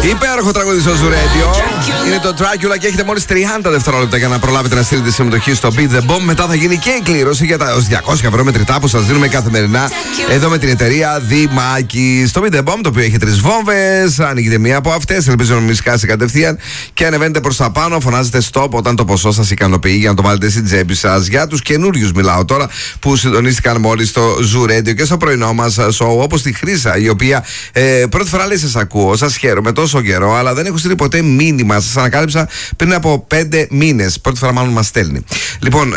Υπέροχο τραγούδι στο Zoo Radio. Είναι το Dracula και έχετε μόλις 30 δευτερόλεπτα για να προλάβετε να στείλετε συμμετοχή στο Beat the Bomb. Μετά θα γίνει και η κλήρωση για τα 200 ευρώ μετρητά που σας δίνουμε καθημερινά εδώ με την εταιρεία Δημάκη. Στο Beat the Bomb, το οποίο έχει 3 βόμβες. Ανοίγετε μία από αυτές, ελπίζω να μην σκάσει κατευθείαν και ανεβαίνετε προς τα πάνω. Φωνάζετε stop όταν το ποσό σας ικανοποιεί για να το βάλετε στην τσέπη σας. Για τους καινούριους μιλάω τώρα που συντονίστηκαν μόλις στο Zoo Radio και στο πρωινό μας show, όπως τη Χρύσα, η οποία πρώτη φορά λέει σας ακούω, σας χαίρομαι τόσο καιρό, αλλά δεν έχω στείλει ποτέ μήνυμα. Σας ανακάλυψα πριν από 5 μήνες. Πρώτη φορά μάλλον μας στέλνει. Λοιπόν,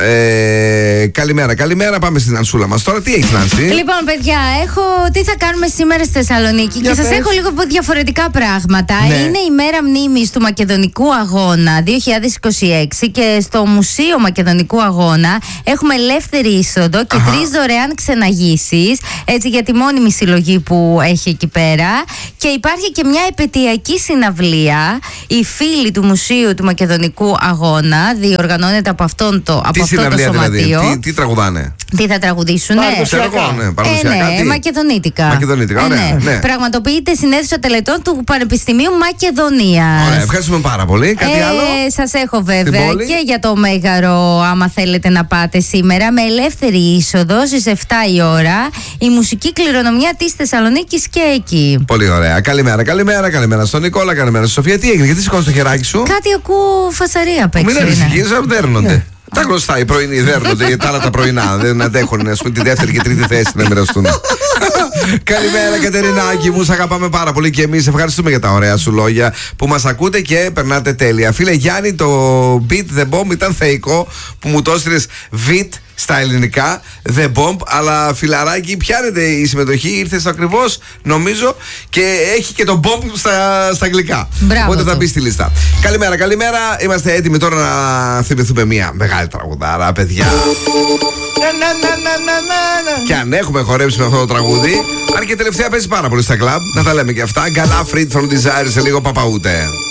καλημέρα. Πάμε στην Ανσούλα μας τώρα. Τι έχει, Νάνση? Λοιπόν, παιδιά, τι θα κάνουμε σήμερα στη Θεσσαλονίκη και σας έχω λίγο διαφορετικά πράγματα. Ναι. Είναι η μέρα μνήμης του Μακεδονικού Αγώνα 2026 και στο Μουσείο Μακεδονικού Αγώνα έχουμε ελεύθερη είσοδο και 3 δωρεάν ξεναγήσεις, έτσι, για τη μόνιμη συλλογή που έχει εκεί πέρα. Και υπάρχει και μια επαιτειακή συναυλία, οι φίλοι του Μουσείου του Μακεδονικού Αγώνα, διοργανώνεται από αυτό το σωματείο. Δηλαδή, τι τραγουδάνε? Τι θα τραγουδήσουν, παραδοσιακά. Μακεδονίτικα. Ναι. Πραγματοποιείται στην αίθουσα τελετών του Πανεπιστημίου Μακεδονίας. Ωραία, ευχαριστούμε πάρα πολύ. Κάτι άλλο? Σας έχω βέβαια και για το Μέγαρο, άμα θέλετε να πάτε σήμερα, με ελεύθερη είσοδο στις 7 η ώρα, η μουσική κληρονομιά της Θεσσαλονίκης και εκεί. Πολύ ωραία. Καλημέρα στον Νικόλα, καλημέρα στη Σοφία. Τι έγινε, γιατί σηκώνεις το χεράκι σου? Κάτι ακούω φασαρία απ' έξω. Μην ανησυχείς, δέρνονται. Τα γνωστά, οι πρωινοί δέρνονται, τα άλλα τα πρωινά δεν αντέχουν, ας πούμε, τη δεύτερη και τρίτη θέση να μοιραστούν. Καλημέρα, Κατερινάκη μου, σ' αγαπάμε πάρα πολύ και εμείς. Ευχαριστούμε για τα ωραία σου λόγια που μας ακούτε και περνάτε τέλεια. Φίλε Γιάννη, το Beat the Bomb ήταν θεϊκό που μου το έστειλες Beat στα ελληνικά, The Bomb, αλλά φιλαράκι, πιάνεται η συμμετοχή, ήρθε ακριβώς, νομίζω, και έχει και το Bomb στα αγγλικά. Μπράβο. Οπότε θα μπει στη λίστα. Καλημέρα. Είμαστε έτοιμοι τώρα να θυμηθούμε μια μεγάλη τραγουδάρα, παιδιά. Και αν έχουμε χορέψει με αυτό το τραγούδι, αν και τελευταία παίζει πάρα πολύ στα κλαμπ, να τα λέμε και αυτά. Γκαλά Φρίτ from Desire, σε λίγο Παπαούτε.